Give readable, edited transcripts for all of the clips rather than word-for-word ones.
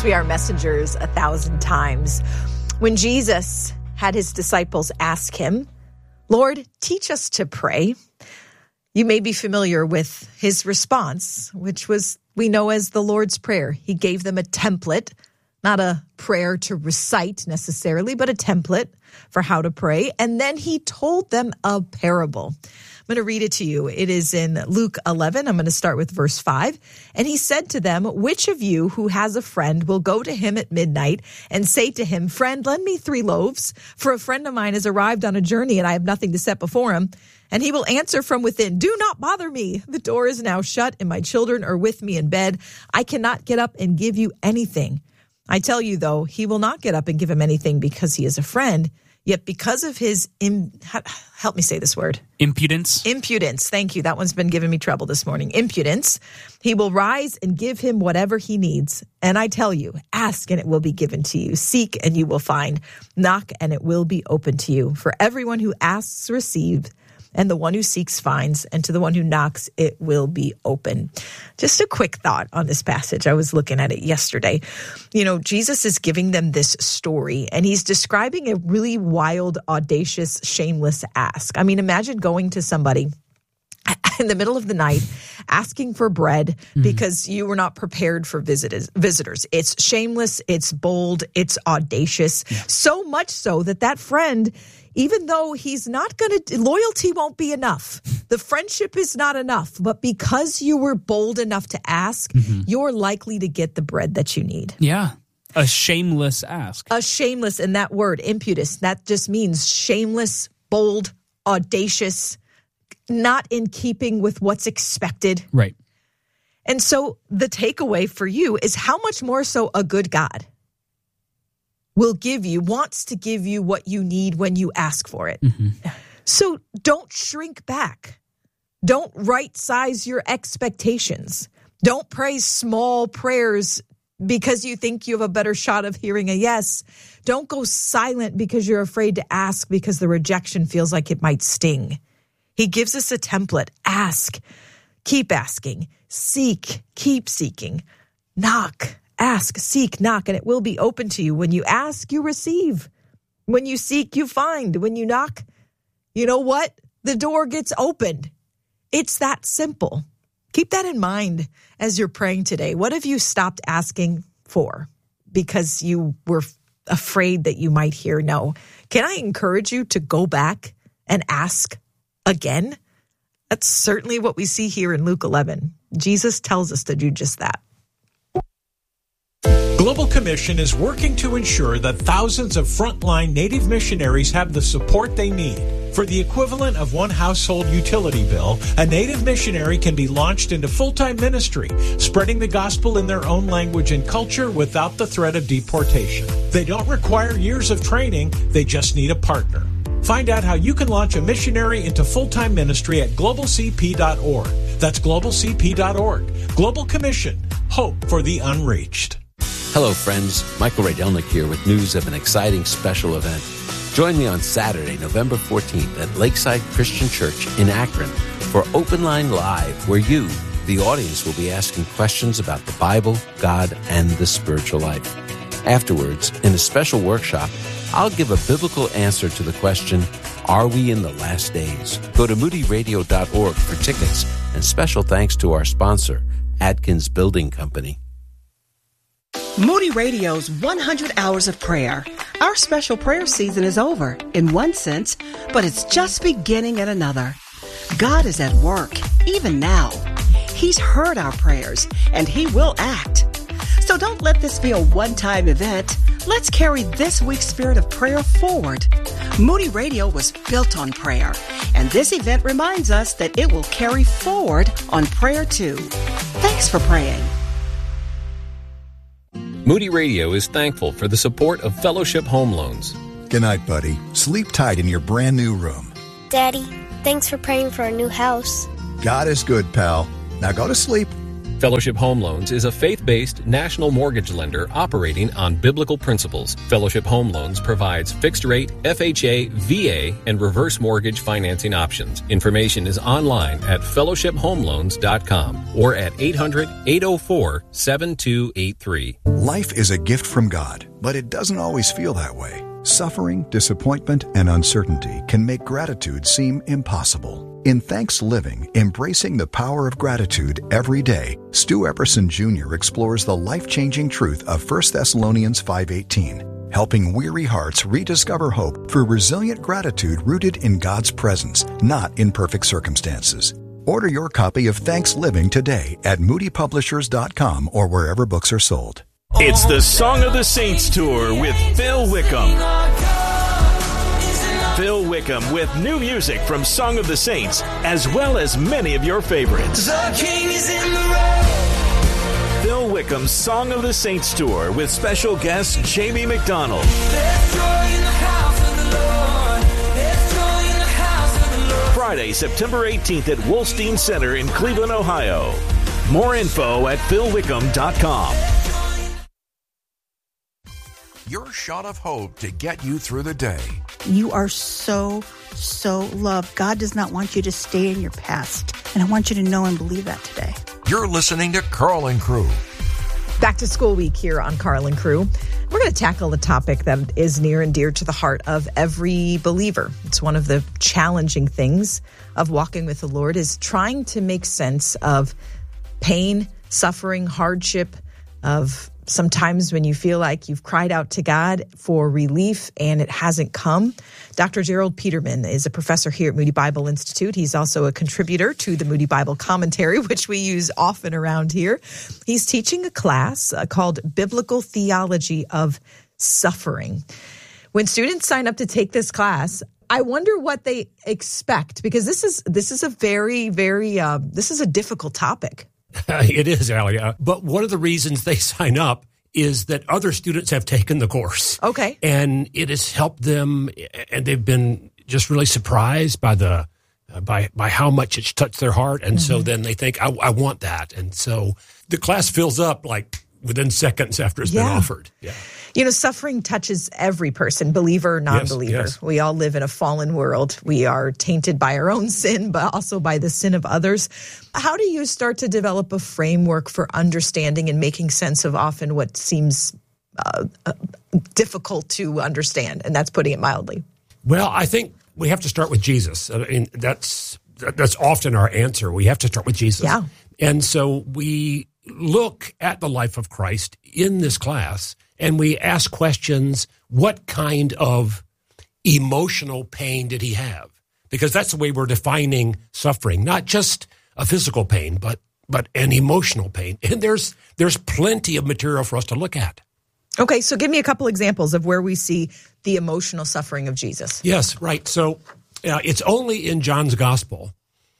Yes, we are messengers 1,000 times. When Jesus had his disciples ask him, Lord, teach us to pray, you may be familiar with his response, which was, we know as the Lord's Prayer. He gave them a template, not a prayer to recite necessarily, but a template for how to pray. And then he told them a parable. I'm going to read it to you. It is in Luke 11. I'm going to start with verse 5. And he said to them, which of you who has a friend will go to him at midnight and say to him, friend, lend me 3 loaves, for a friend of mine has arrived on a journey and I have nothing to set before him. And he will answer from within, do not bother me. The door is now shut and my children are with me in bed. I cannot get up and give you anything. I tell you, though, he will not get up and give him anything because he is a friend. Yet because of his, help me say this word. Impudence. Impudence. Thank you. That one's been giving me trouble this morning. Impudence. He will rise and give him whatever he needs. And I tell you, ask and it will be given to you. Seek and you will find. Knock and it will be open to you. For everyone who asks receives, and the one who seeks finds, and to the one who knocks, it will be open. Just a quick thought on this passage. I was looking at it yesterday. You know, Jesus is giving them this story, and he's describing a really wild, audacious, shameless ask. I mean, imagine going to somebody in the middle of the night, asking for bread because you were not prepared for visitors. It's shameless, it's bold, it's audacious. Yeah. So much so that friend, even though he's not going to, loyalty won't be enough. The friendship is not enough. But because you were bold enough to ask, you're likely to get the bread that you need. Yeah. A shameless ask. A shameless, and that word, impudence, that just means shameless, bold, audacious, not in keeping with what's expected. Right. And so the takeaway for you is how much more so a good God wants to give you what you need when you ask for it. So don't shrink back. Don't right-size your expectations. Don't pray small prayers because you think you have a better shot of hearing a yes. Don't go silent because you're afraid to ask because the rejection feels like it might sting. He gives us a template. Ask, keep asking, seek, keep seeking, knock, ask, seek, knock, and it will be open to you. When you ask, you receive. When you seek, you find. When you knock, you know what? The door gets opened. It's that simple. Keep that in mind as you're praying today. What have you stopped asking for because you were afraid that you might hear no? Can I encourage you to go back and ask again? That's certainly what we see here in Luke 11. Jesus tells us to do just that. Global Commission is working to ensure that thousands of frontline Native missionaries have the support they need. For the equivalent of one household utility bill, a Native missionary can be launched into full-time ministry, spreading the gospel in their own language and culture without the threat of deportation. They don't require years of training, they just need a partner. Find out how you can launch a missionary into full-time ministry at globalcp.org. That's globalcp.org. Global Commission. Hope for the unreached. Hello, friends. Michael Rydelnik here with news of an exciting special event. Join me on Saturday, November 14th at Lakeside Christian Church in Akron for Open Line Live, where you, the audience, will be asking questions about the Bible, God, and the spiritual life. Afterwards, in a special workshop, I'll give a biblical answer to the question, are we in the last days? Go to moodyradio.org for tickets, and special thanks to our sponsor, Adkins Building Company. Moody Radio's 100 Hours of Prayer. Our special prayer season is over, in one sense, but it's just beginning in another. God is at work, even now. He's heard our prayers, and He will act. So don't let this be a one-time event. Let's carry this week's spirit of prayer forward. Moody Radio was built on prayer, and this event reminds us that it will carry forward on prayer too. Thanks for praying. Moody Radio is thankful for the support of Fellowship Home Loans. Good night, buddy. Sleep tight in your brand new room. Daddy, thanks for praying for a new house. God is good, pal. Now go to sleep. Fellowship Home Loans is a faith-based national mortgage lender operating on biblical principles. Fellowship Home Loans provides fixed-rate, FHA, VA, and reverse mortgage financing options. Information is online at fellowshiphomeloans.com or at 800-804-7283. Life is a gift from God, but it doesn't always feel that way. Suffering, disappointment, and uncertainty can make gratitude seem impossible. In Thanks Living, Embracing the Power of Gratitude Every Day, Stu Epperson Jr. explores the life-changing truth of 1 Thessalonians 5:18, helping weary hearts rediscover hope through resilient gratitude rooted in God's presence, not in perfect circumstances. Order your copy of Thanks Living today at moodypublishers.com or wherever books are sold. It's the Song of the Saints Tour with Phil Wickham. Phil Wickham with new music from Song of the Saints, as well as many of your favorites. The King is in the road. Phil Wickham's Song of the Saints Tour with special guest Jamie McDonald. There's joy in the house of the Lord. There's joy in the house of the Lord. Friday, September 18th at Wolstein Center in Cleveland, Ohio. More info at philwickham.com. Your shot of hope to get you through the day. You are so loved. God does not want you to stay in your past. And I want you to know and believe that today. You're listening to Carl and Crew. Back to school week here on Carl and Crew. We're going to tackle a topic that is near and dear to the heart of every believer. It's one of the challenging things of walking with the Lord is trying to make sense of pain, suffering, hardship, of sometimes when you feel like you've cried out to God for relief and it hasn't come. Dr. Gerald Peterman is a professor here at Moody Bible Institute. He's also a contributor to the Moody Bible Commentary, which we use often around here. He's teaching a class called Biblical Theology of Suffering. When students sign up to take this class, I wonder what they expect, because this is a very, this is a difficult topic. It is, Allie. But one of the reasons they sign up is that other students have taken the course. Okay. And it has helped them, and they've been just really surprised by the by how much it's touched their heart. And so then they think, I want that. And so the class fills up like within seconds after it's been offered. Yeah. You know, suffering touches every person, believer or non-believer. Yes. We all live in a fallen world. We are tainted by our own sin, but also by the sin of others. How do you start to develop a framework for understanding and making sense of often what seems difficult to understand? And that's putting it mildly. Well, I think we have to start with Jesus. I mean, that's often our answer. We have to start with Jesus. Yeah. And so we look at the life of Christ in this class, and we ask questions, what kind of emotional pain did he have? Because that's the way we're defining suffering, not just a physical pain, but an emotional pain. And there's plenty of material for us to look at. Okay, so give me a couple examples of where we see the emotional suffering of Jesus. Yes, right. So it's only in John's gospel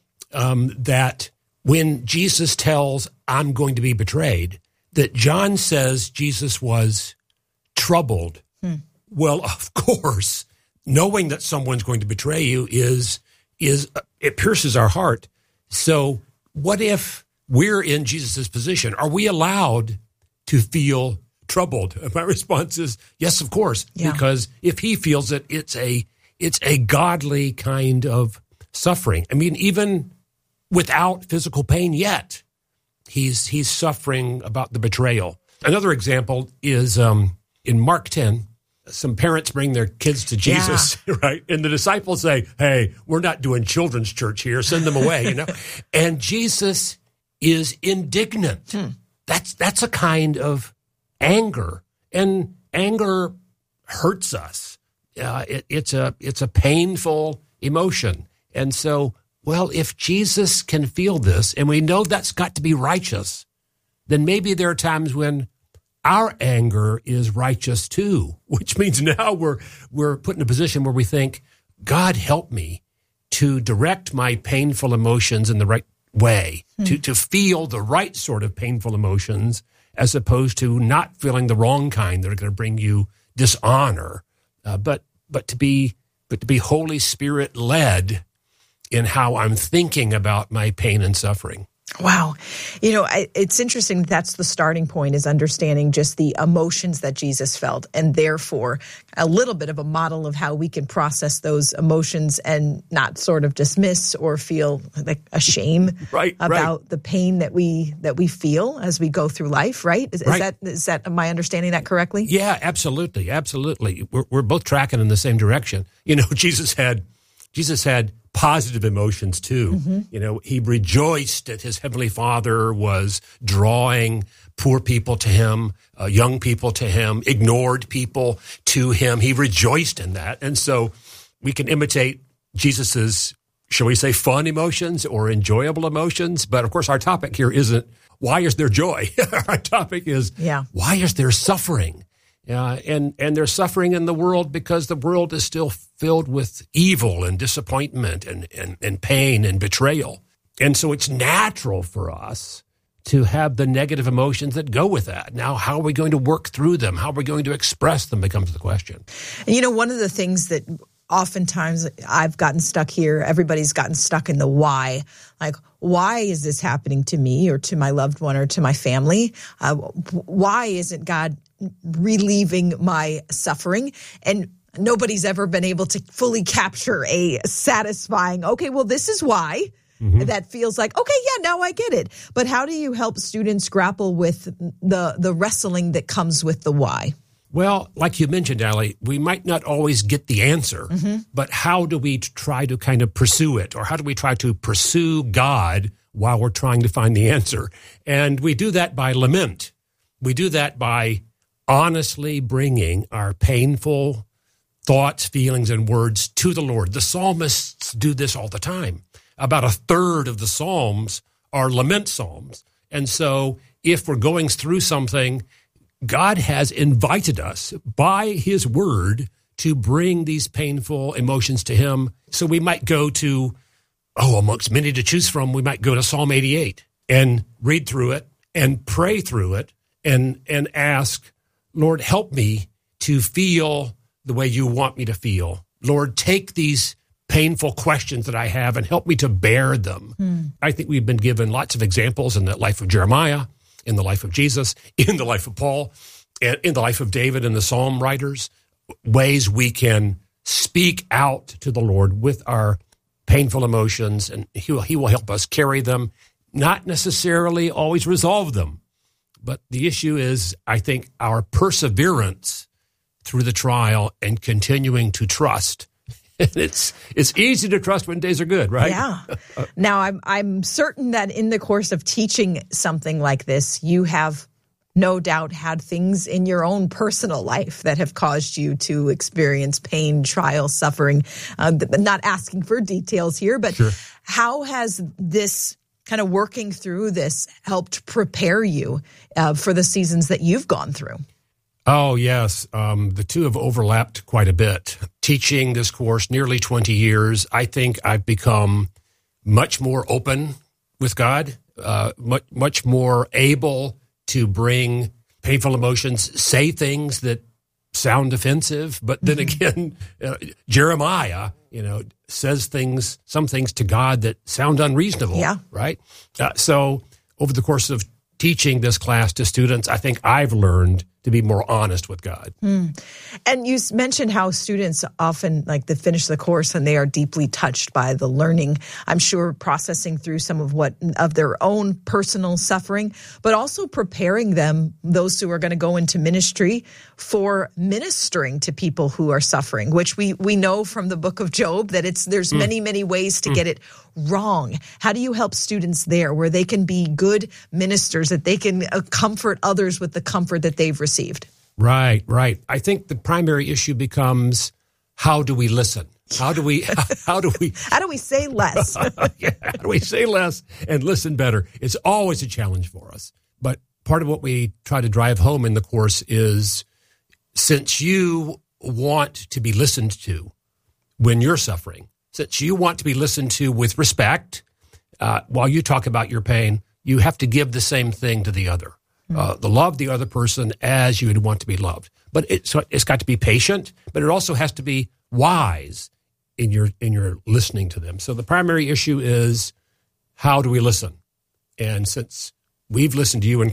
that when Jesus tells, I'm going to be betrayed, that John says Jesus was troubled. Well, of course, knowing that someone's going to betray you is it pierces our heart. So what if we're in Jesus' position? Are we allowed to feel troubled? And my response is yes, of course, because if he feels it, it's a godly kind of suffering. I mean, even without physical pain yet, he's suffering about the betrayal. Another example is in Mark 10, some parents bring their kids to Jesus, right? And the disciples say, hey, we're not doing children's church here. Send them away, you know? And Jesus is indignant. That's a kind of anger. And anger hurts us. It's a painful emotion. And so, well, if Jesus can feel this, and we know that's got to be righteous, then maybe there are times when our anger is righteous too, which means now we're put in a position where we think, God, help me to direct my painful emotions in the right way, to feel the right sort of painful emotions, as opposed to not feeling the wrong kind that are going to bring you dishonor, but to be Holy Spirit led in how I'm thinking about my pain and suffering. Wow. It's interesting that's the starting point, is understanding just the emotions that Jesus felt, and therefore a little bit of a model of how we can process those emotions and not sort of dismiss or feel like a shame about the pain that we feel as we go through life, right? Is that am I understanding that correctly? Yeah, absolutely. Absolutely. We're both tracking in the same direction. Jesus had positive emotions too. Mm-hmm. He rejoiced that his heavenly Father was drawing poor people to him, young people to him, ignored people to him. He rejoiced in that. And so we can imitate Jesus's, shall we say, fun emotions or enjoyable emotions. But of course, our topic here isn't why is there joy? Our topic is why is there suffering? And there's suffering in the world because the world is still filled with evil and disappointment and pain and betrayal. And so it's natural for us to have the negative emotions that go with that. Now, how are we going to work through them? How are we going to express them becomes the question. And one of the things that oftentimes I've gotten stuck here, everybody's gotten stuck in the why. Like, why is this happening to me or to my loved one or to my family? Why isn't God relieving my suffering? And nobody's ever been able to fully capture a satisfying, okay, well, this is why. Mm-hmm. That feels like, okay, yeah, now I get it. But how do you help students grapple with the wrestling that comes with the why? Well, like you mentioned, Allie, we might not always get the answer, but how do we try to kind of pursue it? Or how do we try to pursue God while we're trying to find the answer? And we do that by lament. We do that by honestly bringing our painful thoughts, feelings, and words to the Lord. The psalmists do this all the time. About a third of the psalms are lament psalms. And so if we're going through something, God has invited us by his word to bring these painful emotions to him. So we might go to, amongst many to choose from, we might go to Psalm 88 and read through it and pray through it and ask, Lord, help me to feel the way you want me to feel. Lord, take these painful questions that I have and help me to bear them. I think we've been given lots of examples in the life of Jeremiah, in the life of Jesus, in the life of Paul, and in the life of David and the psalm writers, ways we can speak out to the Lord with our painful emotions, and he will help us carry them, not necessarily always resolve them. But the issue is, I think, our perseverance through the trial and continuing to trust. It's easy to trust when days are good, right? Yeah. Now, I'm certain that in the course of teaching something like this, you have no doubt had things in your own personal life that have caused you to experience pain, trial, suffering. Not asking for details here, but sure. How has this kind of working through this helped prepare you for the seasons that you've gone through? Oh, yes. The two have overlapped quite a bit. Teaching this course nearly 20 years, I think I've become much more open with God, much more able to bring painful emotions, say things that sound offensive. But then again, Jeremiah, says some things to God that sound unreasonable, right? So over the course of teaching this class to students, I think I've learned to be more honest with God. And you mentioned how students often they finish the course and they are deeply touched by the learning. I'm sure processing through some of their own personal suffering, but also preparing them, those who are going to go into ministry, for ministering to people who are suffering, which we know from the book of Job that there's many, many ways to get it wrong. How do you help students there where they can be good ministers, that they can comfort others with the comfort that they've received? Right. I think the primary issue becomes, how do we listen? How do we say less? How do we say less and listen better? It's always a challenge for us. But part of what we try to drive home in the course is, since you want to be listened to when you're suffering, since you want to be listened to with respect, while you talk about your pain, you have to give the same thing to the other. Love the other person as you would want to be loved. But it's got to be patient, but it also has to be wise in your listening to them. So the primary issue is, how do we listen? And since we've listened to you and